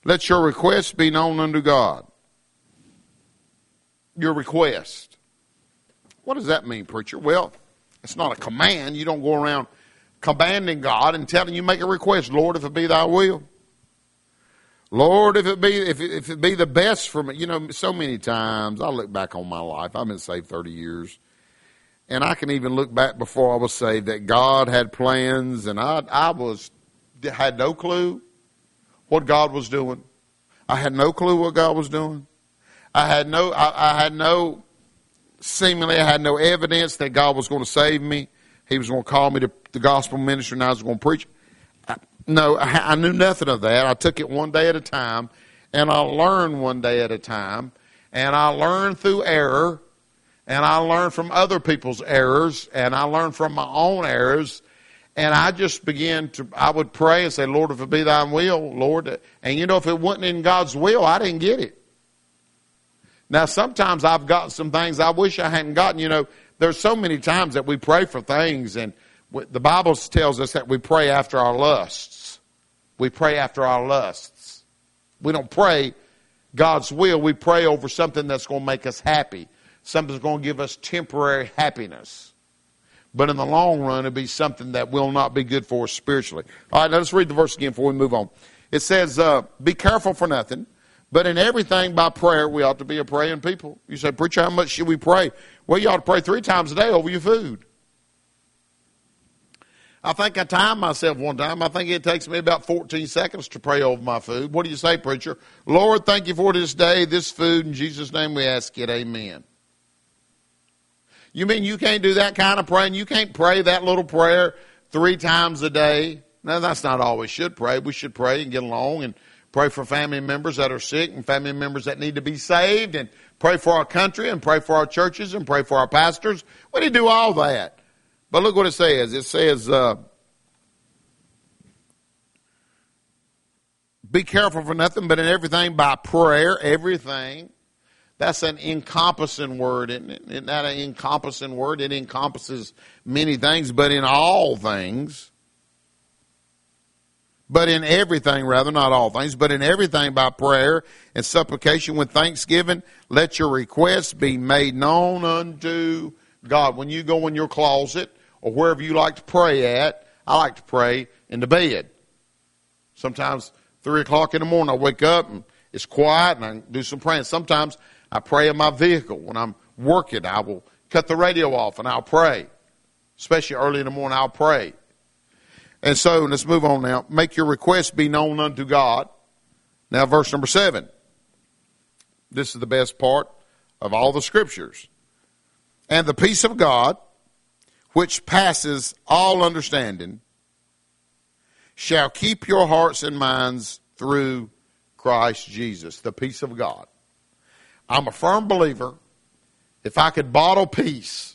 Let your request be known unto God. Your request. What does that mean, preacher? Well, it's not a command. You don't go around commanding God and telling you make a request. Lord, if it be thy will. Lord, if it be the best for me. You know, so many times I look back on my life. I've been saved 30 years. And I can even look back before I was saved that God had plans, and I had no clue what God was doing. I had no clue what God was doing. I had no evidence that God was going to save me. He was going to call me to the gospel ministry, and I was going to preach. I knew nothing of that. I took it one day at a time, and I learned one day at a time, and I learned through error, and I learned from other people's errors, and I learned from my own errors, and I just I would pray and say, Lord, if it be thy will, Lord. And you know, if it wasn't in God's will, I didn't get it. Now, sometimes I've got some things I wish I hadn't gotten. You know, there's so many times that we pray for things, and the Bible tells us that we pray after our lusts. We pray after our lusts. We don't pray God's will. We pray over something that's going to make us happy. Something that's going to give us temporary happiness. But in the long run, it'll be something that will not be good for us spiritually. All right, let's read the verse again before we move on. It says, be careful for nothing, but in everything by prayer, we ought to be a praying people. You say, preacher, how much should we pray? Well, you ought to pray 3 times a day over your food. I think I timed myself one time. I think it takes me about 14 seconds to pray over my food. What do you say, preacher? Lord, thank you for this day, this food. In Jesus' name we ask it. Amen. You mean you can't do that kind of praying? You can't pray that little prayer 3 times a day? No, that's not all we should pray. We should pray and get along and pray for family members that are sick and family members that need to be saved, and pray for our country and pray for our churches and pray for our pastors. We need to do all that. But look what it says. It says, be careful for nothing, but in everything by prayer, everything. That's an encompassing word, isn't it? Isn't that an encompassing word? It encompasses many things, but in all things. But in everything, rather, not all things, but in everything by prayer and supplication with thanksgiving, let your requests be made known unto God. When you go in your closet or wherever you like to pray at, I like to pray in the bed. Sometimes 3 o'clock in the morning I wake up and it's quiet and I do some praying. Sometimes I pray in my vehicle. When I'm working, I will cut the radio off and I'll pray. Especially early in the morning, I'll pray. And so, let's move on now. Make your requests be known unto God. Now, verse number 7. This is the best part of all the scriptures. And the peace of God, which passes all understanding, shall keep your hearts and minds through Christ Jesus. The peace of God. I'm a firm believer, if I could bottle peace,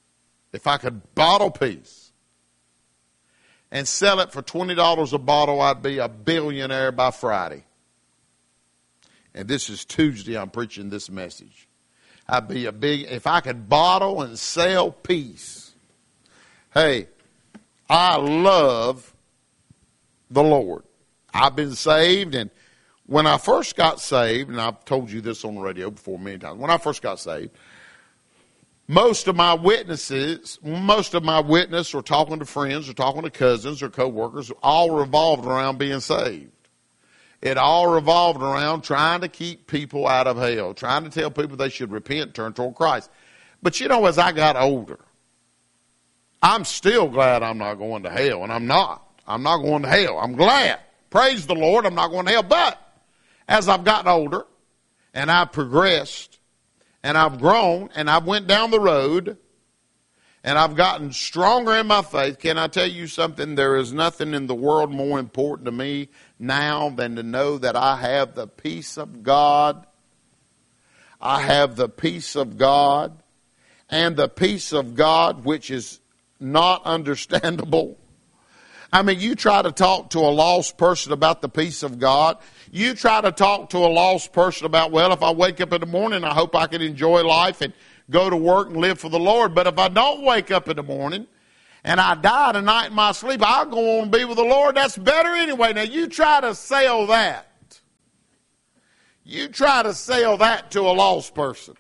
and sell it for $20 a bottle, I'd be a billionaire by Friday. And this is Tuesday, I'm preaching this message. If I could bottle and sell peace. Hey, I love the Lord. I've been saved, and when I first got saved, and I've told you this on the radio before many times, when I first got saved, most of my witness or talking to friends or talking to cousins or co-workers all revolved around being saved. It all revolved around trying to keep people out of hell, trying to tell people they should repent, turn toward Christ. But you know, as I got older, I'm still glad I'm not going to hell, and I'm not. I'm not going to hell. I'm glad. Praise the Lord, I'm not going to hell. But as I've gotten older and I've progressed, and I've grown, and I've went down the road, and I've gotten stronger in my faith. Can I tell you something? There is nothing in the world more important to me now than to know that I have the peace of God. I have the peace of God, and the peace of God which is not understandable. I mean, you try to talk to a lost person about the peace of God. You try to talk to a lost person about, well, if I wake up in the morning, I hope I can enjoy life and go to work and live for the Lord. But if I don't wake up in the morning and I die tonight in my sleep, I'll go on and be with the Lord. That's better anyway. Now, you try to sell that. You try to sell that to a lost person.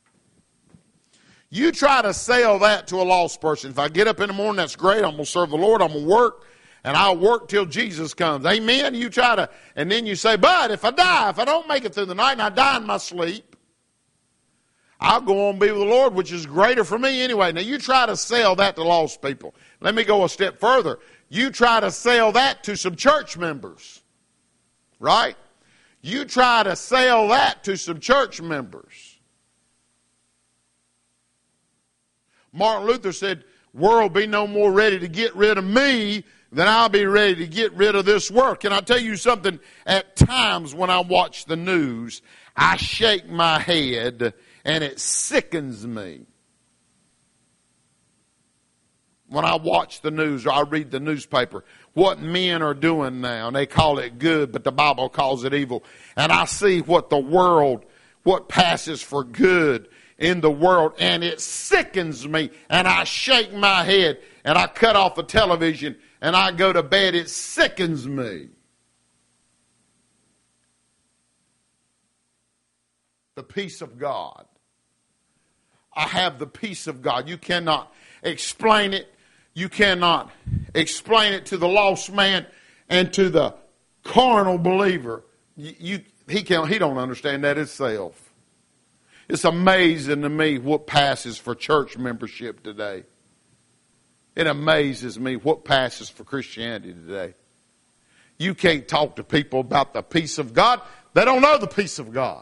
You try to sell that to a lost person. If I get up in the morning, that's great. I'm going to serve the Lord. I'm going to work. And I'll work till Jesus comes. Amen? You try to, and then you say, but if I die, if I don't make it through the night and I die in my sleep, I'll go on and be with the Lord, which is greater for me anyway. Now, you try to sell that to lost people. Let me go a step further. You try to sell that to some church members. Right? You try to sell that to some church members. Martin Luther said, world be no more ready to get rid of me than I'll be ready to get rid of this world. Can I tell you something? At times when I watch the news, I shake my head and it sickens me. When I watch the news or I read the newspaper, what men are doing now, and they call it good, but the Bible calls it evil. And I see what the world, what passes for good in the world, and it sickens me, and I shake my head, and I cut off the television, and I go to bed. It sickens me. The peace of God. I have the peace of God. You cannot explain it. You cannot explain it to the lost man and to the carnal believer. He don't understand that himself. It's amazing to me what passes for church membership today. It amazes me what passes for Christianity today. You can't talk to people about the peace of God. They don't know the peace of God.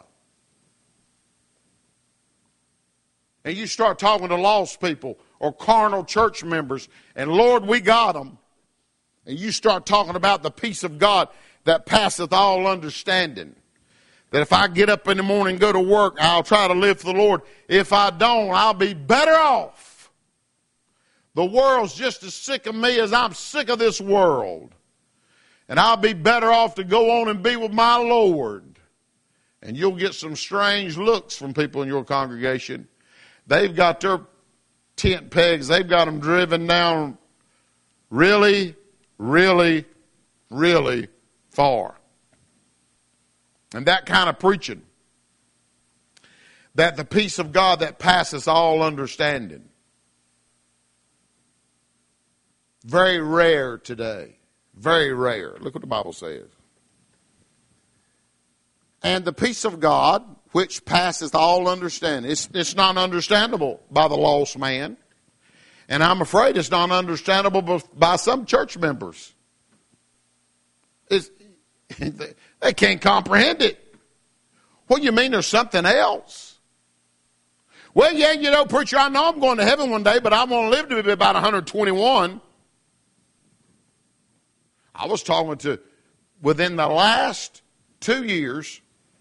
And you start talking to lost people or carnal church members, and Lord, we got them. And you start talking about the peace of God that passeth all understanding. That if I get up in the morning and go to work, I'll try to live for the Lord. If I don't, I'll be better off. The world's just as sick of me as I'm sick of this world. And I'll be better off to go on and be with my Lord. And you'll get some strange looks from people in your congregation. They've got their tent pegs, they've got them driven down really, really, really far. And that kind of preaching, that the peace of God that passes all understanding, very rare today. Very rare. Look what the Bible says. And the peace of God, which passeth all understanding. It's not understandable by the lost man. And I'm afraid it's not understandable by some church members. They can't comprehend it. What do you mean there's something else? Well, yeah, you know, preacher, I know I'm going to heaven one day, but I want to live to be about 121. I was talking to, within the last 2 years,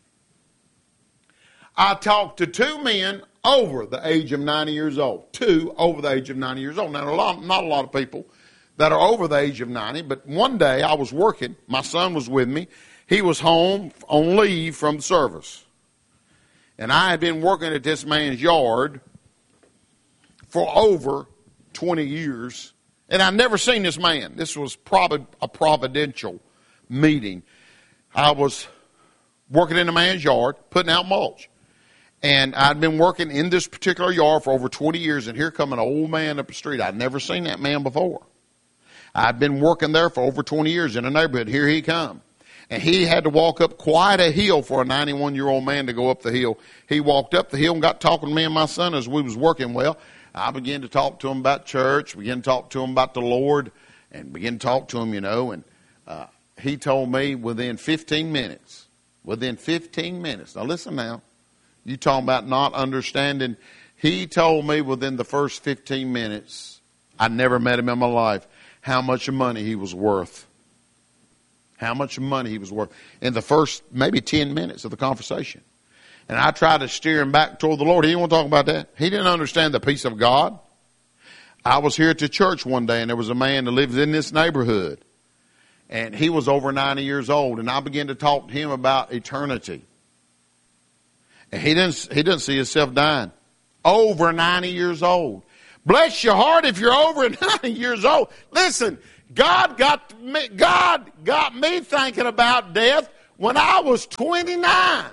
I talked to 2 men over the age of 90 years old. 2 over the age of 90 years old. Now, not a lot of people that are over the age of 90, but one day I was working. My son was with me. He was home on leave from service. And I had been working at this man's yard for over 20 years. And I'd never seen this man. This was probably a providential meeting. I was working in the man's yard, putting out mulch. And I'd been working in this particular yard for over 20 years, and here come an old man up the street. I'd never seen that man before. I'd been working there for over 20 years in the neighborhood. Here he come. And he had to walk up quite a hill for a 91-year-old man to go up the hill. He walked up the hill and got talking to me and my son as we was working. Well, I began to talk to him about church, began to talk to him about the Lord, and began to talk to him, you know. And he told me within 15 minutes, now listen now, you talking about not understanding. He told me within the first 15 minutes, I never met him in my life, how much money he was worth. How much money he was worth in the first maybe 10 minutes of the conversation. And I tried to steer him back toward the Lord. He didn't want to talk about that. He didn't understand the peace of God. I was here at the church one day, and there was a man that lives in this neighborhood. And he was over 90 years old, and I began to talk to him about eternity. And he didn't see himself dying. Over 90 years old. Bless your heart if you're over 90 years old. Listen, God got me thinking about death when I was 29.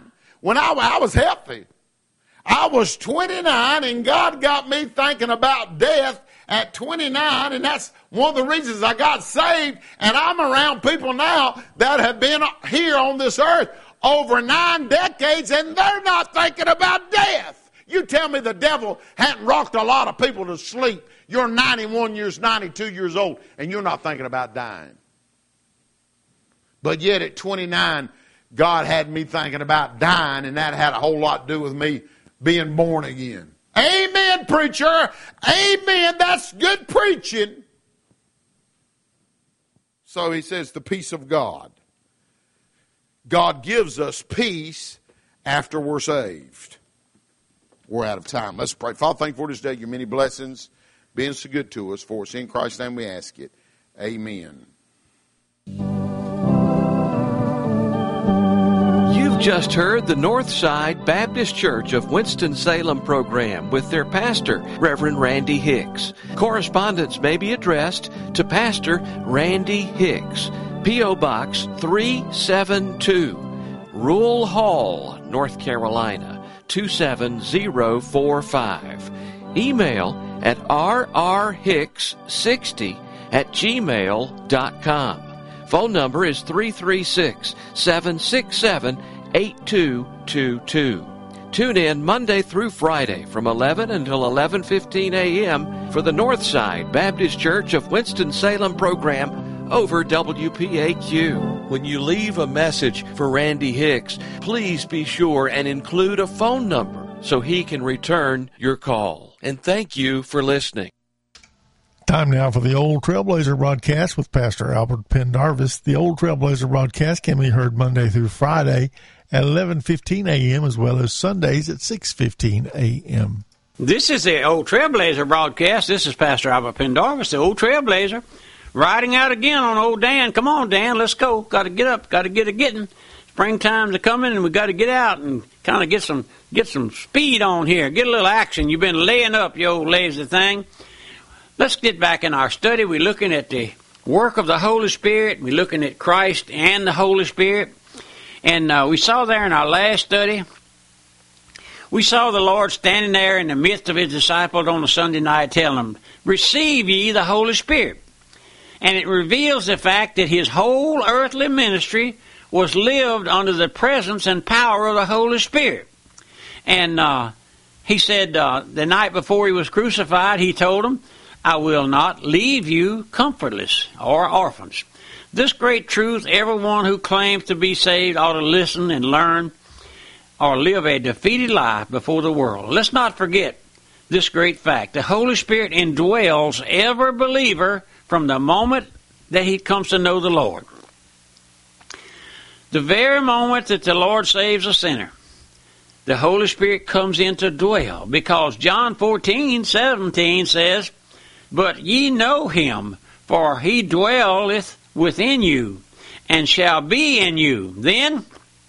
when I was healthy. I was 29, and God got me thinking about death at 29, and that's one of the reasons I got saved. And I'm around people now that have been here on this earth over 9 decades, and they're not thinking about death. You tell me the devil hadn't rocked a lot of people to sleep. You're 91 years, 92 years old, and you're not thinking about dying. But yet at 29, God had me thinking about dying, and that had a whole lot to do with me being born again. Amen, preacher. Amen. That's good preaching. So he says the peace of God. God gives us peace after we're saved. We're out of time. Let's pray. Father, thank you for this day, your many blessings, being so good to us. For us in Christ's name we ask it. Amen. You've just heard the Northside Baptist Church of Winston-Salem program with their pastor, Reverend Randy Hicks. Correspondence may be addressed to Pastor Randy Hicks, P.O. Box 372, Rule Hall, North Carolina, 27045. Email at rrhicks60@gmail.com. Phone number is 336-767-8222. Tune in Monday through Friday from 11 until 11:15 a.m. for the Northside Baptist Church of Winston-Salem program over WPAQ. When you leave a message for Randy Hicks, please be sure and include a phone number so he can return your call. And thank you for listening. Time now for the Old Trailblazer broadcast with Pastor Albert Pendarvis. The Old Trailblazer broadcast can be heard Monday through Friday at 11:15 a.m. as well as Sundays at 6:15 a.m. This is the Old Trailblazer broadcast. This is Pastor Albert Pendarvis, the Old Trailblazer, riding out again on old Dan. Come on, Dan, let's go. Got to get up. Got to get a getting. Springtime's a coming, and we got to get out and kind of get some speed on here. Get a little action. You've been laying up, you old lazy thing. Let's get back in our study. We're looking at the work of the Holy Spirit. We're looking at Christ and the Holy Spirit. And we saw there in our last study, we saw the Lord standing there in the midst of his disciples on a Sunday night telling them, receive ye the Holy Spirit. And it reveals the fact that his whole earthly ministry was lived under the presence and power of the Holy Spirit. And he said the night before he was crucified, he told them, I will not leave you comfortless or orphans. This great truth, everyone who claims to be saved ought to listen and learn or live a defeated life before the world. Let's not forget this great fact. The Holy Spirit indwells every believer from the moment that he comes to know the Lord. The very moment that the Lord saves a sinner, the Holy Spirit comes in to dwell, because John 14:17 says, but ye know him, for he dwelleth within you, and shall be in you. Then,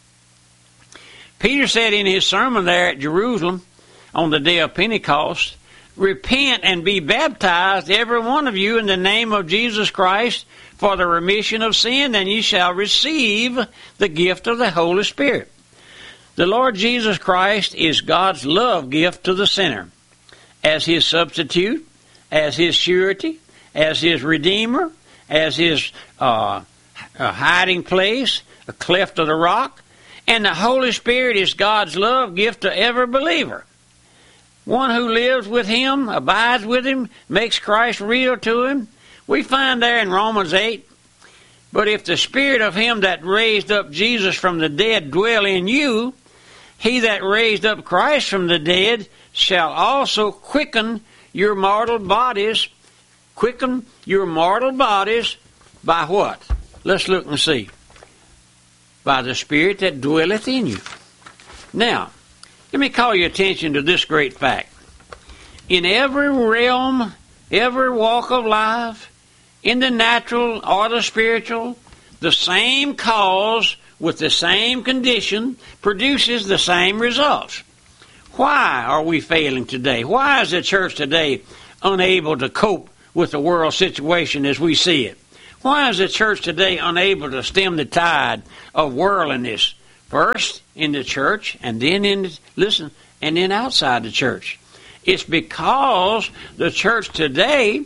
Peter said in his sermon there at Jerusalem on the day of Pentecost, repent and be baptized, every one of you, in the name of Jesus Christ, for the remission of sin, and ye shall receive the gift of the Holy Spirit. The Lord Jesus Christ is God's love gift to the sinner, as his substitute, as his surety, as his redeemer, as his hiding place, a cleft of the rock. And the Holy Spirit is God's love gift to every believer. One who lives with him, abides with him, makes Christ real to him. We find there in Romans 8, but if the Spirit of him that raised up Jesus from the dead dwell in you, he that raised up Christ from the dead shall also quicken your mortal bodies. Quicken your mortal bodies by what? Let's look and see. By the Spirit that dwelleth in you. Now, let me call your attention to this great fact. In every realm, every walk of life, in the natural or the spiritual, the same cause with the same condition produces the same results. Why are we failing today? Why is the church today unable to cope with the world situation as we see it? Why is the church today unable to stem the tide of worldliness, First in the church, and then and then outside the church. It's because the church today,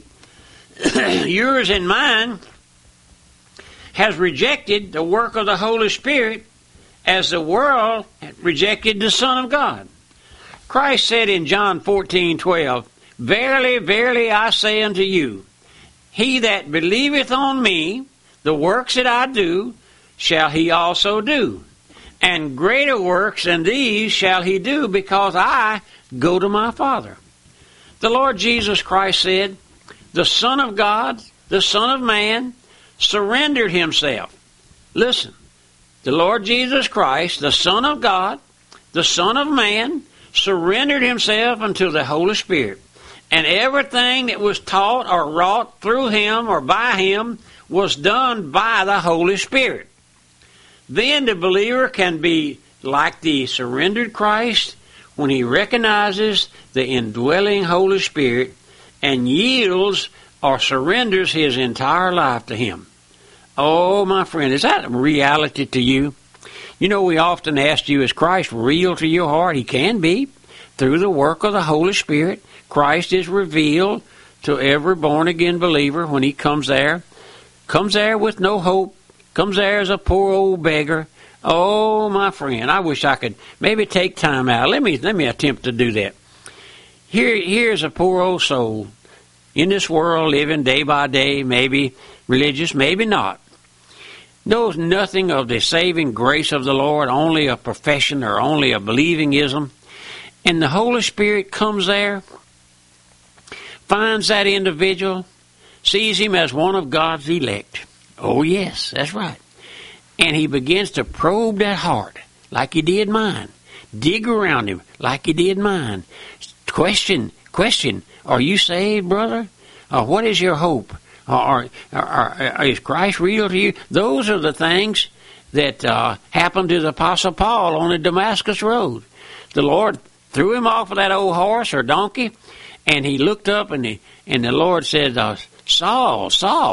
yours and mine, has rejected the work of the Holy Spirit as the world rejected the Son of God. Christ said in John 14:12, Verily, verily, I say unto you, he that believeth on me, the works that I do, shall he also do. And greater works than these shall he do, because I go to my Father. The Lord Jesus Christ said, the Son of God, the Son of Man, surrendered himself. Listen, the Lord Jesus Christ, the Son of God, the Son of Man, surrendered himself unto the Holy Spirit. And everything that was taught or wrought through him or by him was done by the Holy Spirit. Then the believer can be like the surrendered Christ when he recognizes the indwelling Holy Spirit and yields or surrenders his entire life to him. Oh, my friend, is that a reality to you? You know, we often ask you, is Christ real to your heart? He can be. Through the work of the Holy Spirit, Christ is revealed to every born-again believer when he comes there. Comes there with no hope. Comes there as a poor old beggar. Oh, my friend, I wish I could maybe take time out. Let me attempt to do that. Here's a poor old soul in this world, living day by day, maybe religious, maybe not. Knows nothing of the saving grace of the Lord, only a profession or only a believingism. And the Holy Spirit comes there, finds that individual, sees him as one of God's elect. Oh, yes, that's right. And he begins to probe that heart like he did mine. Dig around him like he did mine. Question, are you saved, brother? What is your hope? Is Christ real to you? Those are the things that happened to the Apostle Paul on the Damascus Road. The Lord threw him off of that old horse or donkey, and he looked up, and the Lord said, Saul,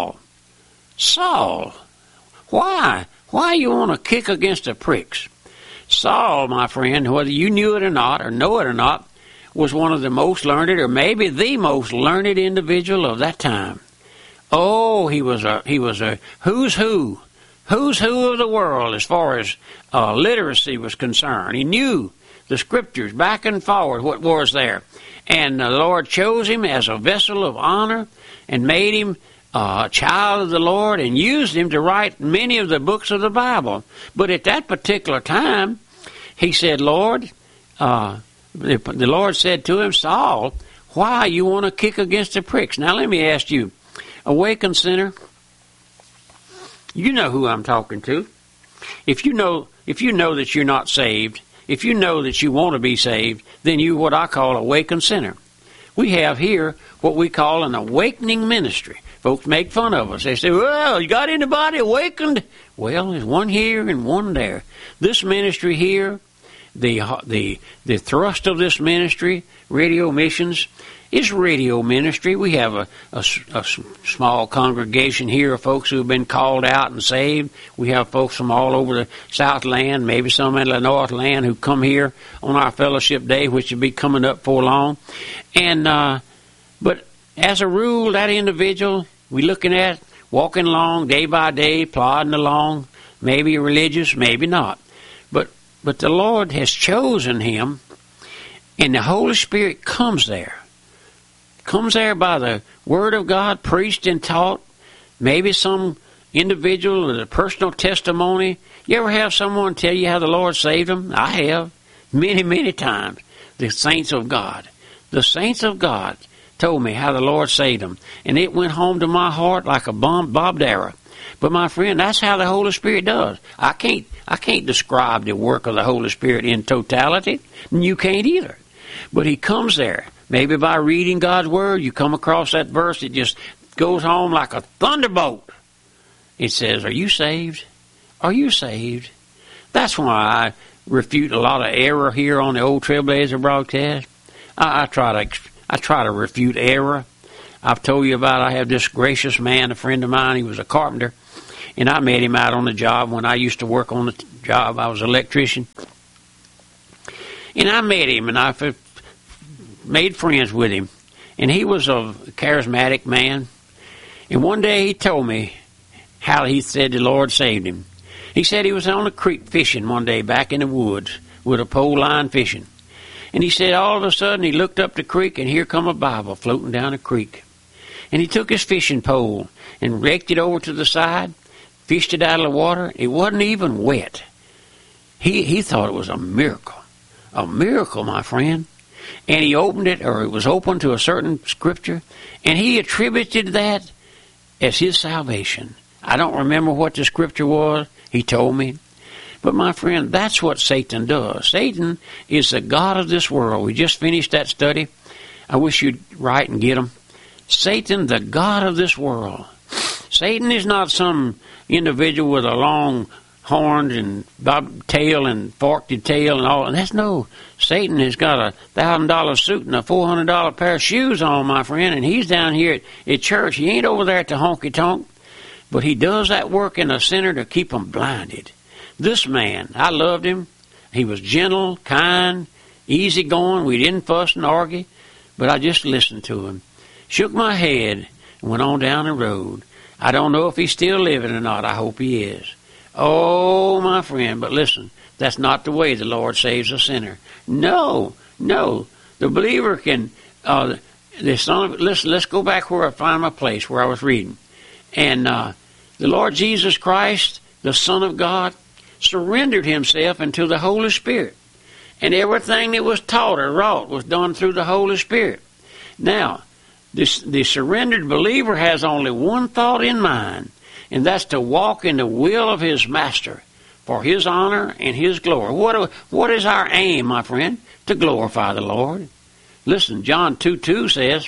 why you want to kick against the pricks? Saul, my friend, whether you knew it or not, or know it or not, was one of the most learned, or maybe the most learned individual of that time. Oh, he was a who's who of the world as far as literacy was concerned. He knew the scriptures back and forward, what was there. And the Lord chose him as a vessel of honor and made him a child of the Lord and used him to write many of the books of the Bible. But at that particular time, he said, Lord, the Lord said to him, Saul, why you want to kick against the pricks? Now let me ask you, awakened sinner, you know who I'm talking to. If you know that you're not saved, if you know that you want to be saved, then you're what I call awakened sinner. We have here what we call an awakening ministry. Folks make fun of us. They say, well, you got anybody awakened? Well, there's one here and one there. This ministry here, the thrust of this ministry, Radio Missions, is radio ministry. We have a small congregation here of folks who have been called out and saved. We have folks from all over the Southland, maybe some in the Northland, who come here on our fellowship day, which will be coming up for long. And but as a rule, that individual we're looking at, walking along day by day, plodding along, maybe religious, maybe not. But the Lord has chosen him, and the Holy Spirit comes there. Comes there by the Word of God, preached and taught. Maybe some individual with a personal testimony. You ever have someone tell you how the Lord saved them? I have. Many, many times. The saints of God. The saints of God told me how the Lord saved them. And it went home to my heart like a bombed arrow. But my friend, that's how the Holy Spirit does. I can't describe the work of the Holy Spirit in totality, and you can't either. But he comes there. Maybe by reading God's Word, you come across that verse, it just goes home like a thunderbolt. It says, are you saved? Are you saved? That's why I refute a lot of error here on the Old Trailblazer broadcast. I try to refute error. I've told you about I have this gracious man, a friend of mine. He was a carpenter, and I met him out on the job when I used to work on the job. I was an electrician. And I met him, and I made friends with him. And he was a charismatic man. And one day he told me how he said the Lord saved him. He said he was on a creek fishing one day back in the woods with a pole line fishing. And he said all of a sudden he looked up the creek, and here come a Bible floating down the creek. And he took his fishing pole and raked it over to the side, fished it out of the water. It wasn't even wet. He thought it was a miracle. A miracle, my friend. And he opened it, or it was open to a certain scripture, and he attributed that as his salvation. I don't remember what the scripture was. He told me. But my friend, that's what Satan does. Satan is the god of this world. We just finished that study. I wish you'd write and get them. Satan, the god of this world. Satan is not some individual with a long horns and bob tail and forked tail and all. And that's no. Satan has got a $1,000 suit and a $400 pair of shoes on, my friend, and he's down here at church. He ain't over there at the honky-tonk, but he does that work in a sinner to keep them blinded. This man, I loved him. He was gentle, kind, easygoing. We didn't fuss and argue, but I just listened to him. Shook my head and went on down the road. I don't know if he's still living or not. I hope he is. Oh, my friend, but listen, that's not the way the Lord saves a sinner. No. The believer can, listen, let's go back where I find my place, where I was reading. And the Lord Jesus Christ, the Son of God, surrendered himself into the Holy Spirit. And everything that was taught or wrought was done through the Holy Spirit. Now, the surrendered believer has only one thought in mind, and that's to walk in the will of his master for his honor and his glory. What is our aim, my friend? To glorify the Lord. Listen, John 2:2 says,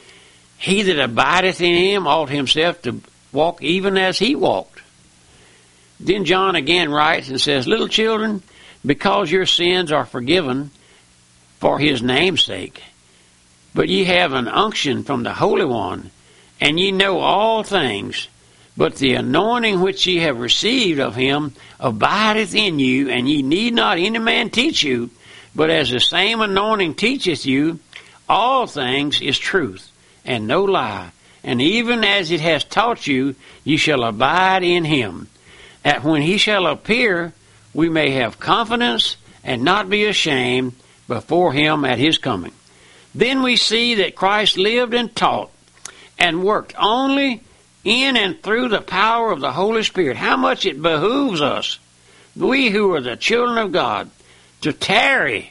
he that abideth in him ought himself to walk even as he walked. Then John again writes and says, little children, because your sins are forgiven for his name's sake, but ye have an unction from the Holy One, and ye know all things, but the anointing which ye have received of him abideth in you, and ye need not any man teach you, but as the same anointing teacheth you, all things is truth, and no lie. And even as it has taught you, ye shall abide in him, that when he shall appear, we may have confidence and not be ashamed before him at his coming. Then we see that Christ lived and taught and worked only in and through the power of the Holy Spirit. How much it behooves us, we who are the children of God, to tarry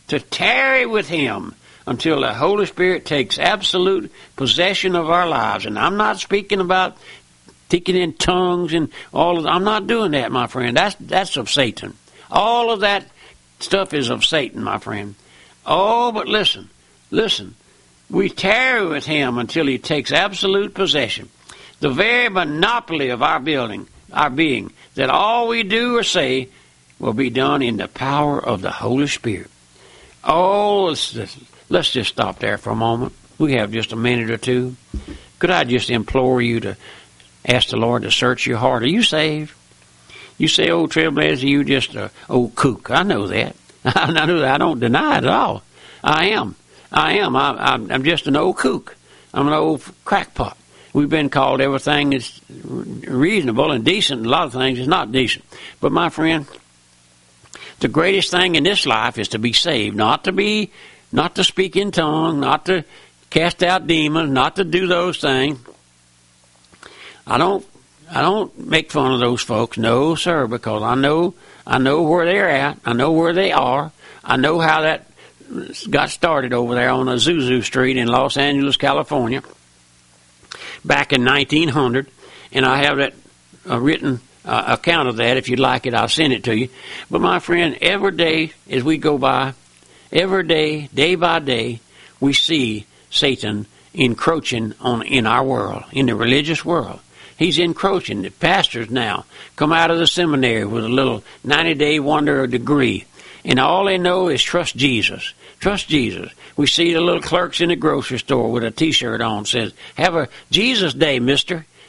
with him until the Holy Spirit takes absolute possession of our lives. And I'm not speaking about speaking in tongues and all of that. I'm not doing that, my friend. That's of Satan. All of that stuff is of Satan, my friend. Oh, but listen. We tarry with him until he takes absolute possession. The very monopoly of our being, that all we do or say will be done in the power of the Holy Spirit. Oh, let's just stop there for a moment. We have just a minute or two. Could I just implore you to ask the Lord to search your heart? Are you saved? You say, old Trailblazer, you just an old kook. I know that. I know that. I don't deny it at all. I am. I'm just an old kook. I'm an old crackpot. We've been called everything that's reasonable and decent. A lot of things is not decent. But my friend, the greatest thing in this life is to be saved, not to speak in tongues, not to cast out demons, not to do those things. I don't make fun of those folks, no sir, because I know where they're at. I know where they are. I know how that got started over there on Azusa Street in Los Angeles, California, back in 1900, and I have that written account of that. If you'd like it, I'll send it to you. But my friend, every day as we go by, every day, day by day, we see Satan encroaching in our world, in the religious world. He's encroaching. The pastors now come out of the seminary with a little 90-day wonder degree, and all they know is trust Jesus. Trust Jesus. We see the little clerks in the grocery store with a T-shirt on says, have a Jesus day, mister.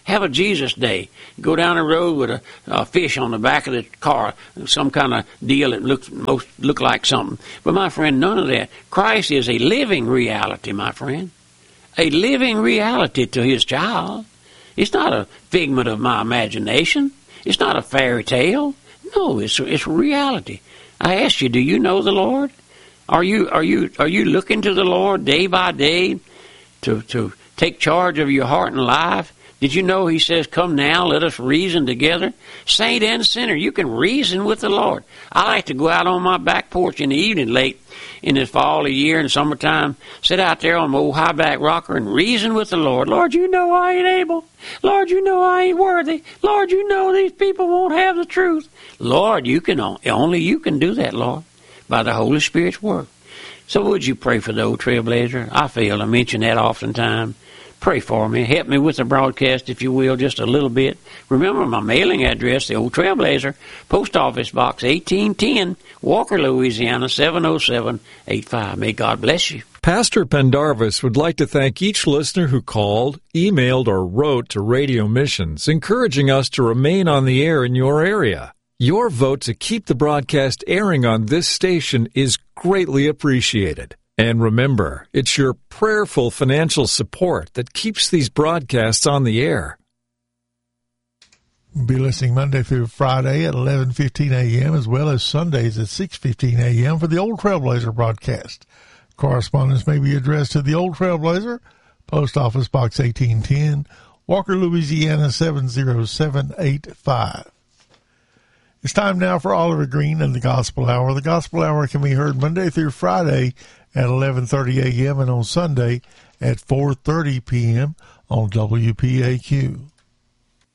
Have a Jesus day. Go down the road with a fish on the back of the car, some kind of deal that look like something. But my friend, none of that. Christ is a living reality, my friend. A living reality to his child. It's not a figment of my imagination. It's not a fairy tale. No, it's reality. I ask you, do you know the Lord? Are you looking to the Lord day by day to take charge of your heart and life? Did you know he says, come now, let us reason together? Saint and sinner, you can reason with the Lord. I like to go out on my back porch in the evening late in the fall of the year and summertime, sit out there on my old high back rocker and reason with the Lord. Lord, you know I ain't able. Lord, you know I ain't worthy. Lord, you know these people won't have the truth. Lord, only you can do that, Lord, by the Holy Spirit's work. So would you pray for the Old Trailblazer? I fail to mention that oftentimes. Pray for me. Help me with the broadcast, if you will, just a little bit. Remember my mailing address, the Old Trailblazer, Post Office Box 1810, Walker, Louisiana, 70785. May God bless you. Pastor Pendarvis would like to thank each listener who called, emailed, or wrote to Radio Missions, encouraging us to remain on the air in your area. Your vote to keep the broadcast airing on this station is greatly appreciated. And remember, it's your prayerful financial support that keeps these broadcasts on the air. We'll be listening Monday through Friday at 11:15 a.m. as well as Sundays at 6:15 a.m. for the Old Trailblazer broadcast. Correspondence may be addressed to the Old Trailblazer, Post Office Box 1810, Walker, Louisiana 70785. It's time now for Oliver Green and the Gospel Hour. The Gospel Hour can be heard Monday through Friday at 11:30 a.m. and on Sunday at 4:30 p.m. on WPAQ.